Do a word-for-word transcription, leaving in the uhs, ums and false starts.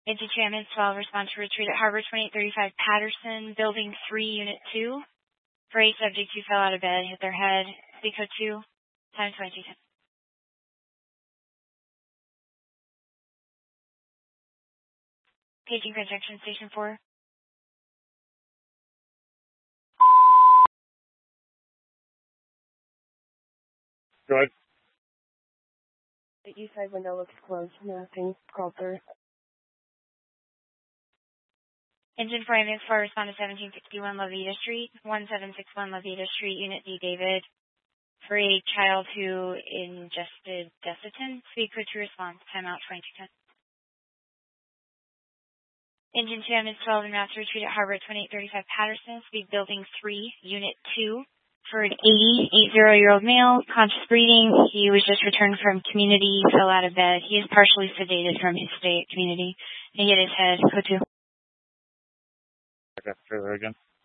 Engine two, ambulance twelve, respond to retreat at Harbor twenty-eight thirty-five Patterson, Building three, Unit two. For a subject who fell out of bed, hit their head. Speed code two, time twenty-two ten. Paging Grand Junction, Station four. Go ahead. The east side window looks closed. Nothing. Crawl through. Engine four, ambulance four, respond to seventeen sixty-one La Vida Street, one seven six one La Vida Street, Unit D, David. For a child who ingested Desitin, speed code two response, timeout twenty-two ten. Engine two, ambulance twelve, and route to retreat at Harbor twenty-eight thirty-five Patterson, speed building three, Unit two. For an eighty-year-old male, conscious breathing. He was just returned from community, fell out of bed. He is partially sedated from his stay at community. He hit his head. Code two. Okay, say that again.